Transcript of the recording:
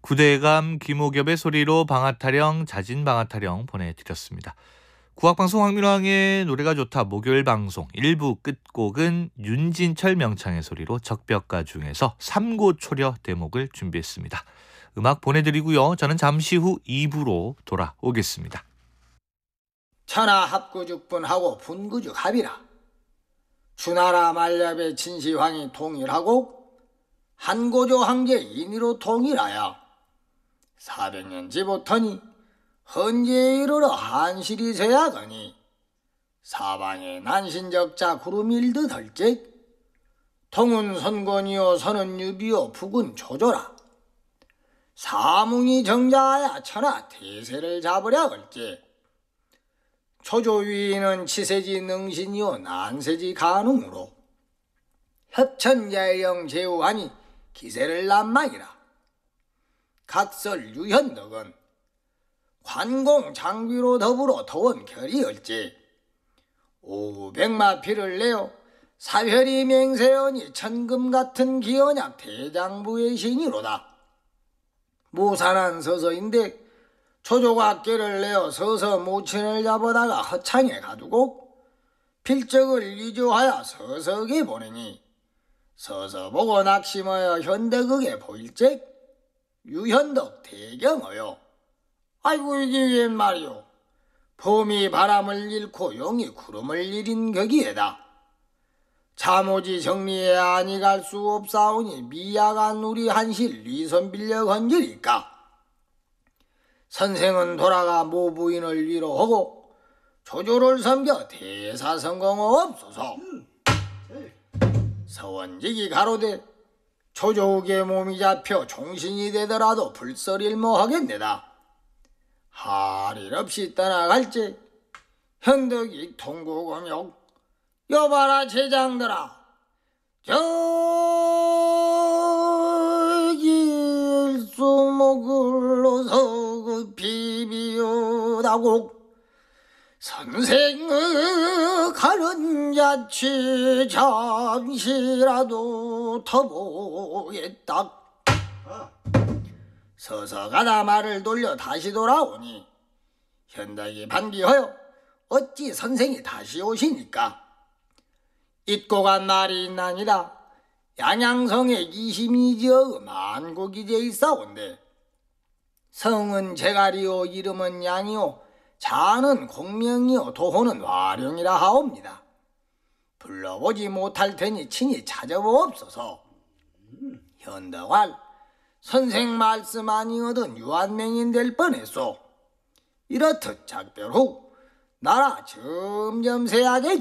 구대감 김오겹의 소리로 방아타령 자진 방아타령 보내드렸습니다. 국악방송 황민왕의 노래가 좋다 목요일 방송 1부 끝곡은 윤진철 명창의 소리로 적벽가 중에서 삼고초려 대목을 준비했습니다. 음악 보내드리고요. 저는 잠시 후 2부로 돌아오겠습니다. 천하 합구죽분하고 분구죽 합이라. 주나라 만렙의 진시황이 통일하고 한고조 황제 인의로 통일하여 400년 지부터니 헌재에 이르러 한실이 세야거니 사방에 난신적자 구름이 일듯 헐직 통은 선권이요 선은 유비요 북은 조조라. 사뭉이 정자하야 천하 대세를 잡으려 걸지 조조 위인은 치세지 능신이요 난세지 가능으로 협천자령 제후하니 기세를 난망이라. 각설 유현덕은 관공 장비로 더불어 더원 결이 얼지 500마 피를 내어 사혈이 맹세하니 천금 같은 기언약 대장부의 신이로다. 무산한 서서인데 조조가 꾀를 내어 서서 모친을 잡아다가 허창에 가두고 필적을 위조하여 서석에 보내니 서서 보고 낙심하여 현덕에게 보일즉 유현덕 대경어요. 아이고 이게 웬 말이오. 범이 바람을 잃고 용이 구름을 잃인 거기에다. 잠오지 정리에 아니 갈 수 없사오니 미약한 우리 한실 리선 빌려 건지리까. 선생은 돌아가 모부인을 위로하고 조조를 섬겨 대사성공하옵소서. 서원직이 가로되 조조에게 몸이 잡혀 종신이 되더라도 불설일 뭐하겠네다. 할 일 없이 떠나갈지 현덕이 통곡하며 여봐라 제장들아 저기 일수목을로서 비비우다고 선생의 가는 자취 잠시라도 더 보겠다. 서서 가다 말을 돌려 다시 돌아오니 현덕이 반기하여 어찌 선생이 다시 오시니까. 잊고 간 말이 있나니라. 양양성에 이심이지어 만국이제 있사온데 성은 제갈이요 이름은 양이요 자는 공명이요 도호는 와룡이라 하옵니다. 불러보지 못할 테니 친히 찾아보옵소서. 현덕할 선생 말씀 아니거든 유한맹인 될 뻔했소. 이렇듯 작별 후 나라 점점 세하게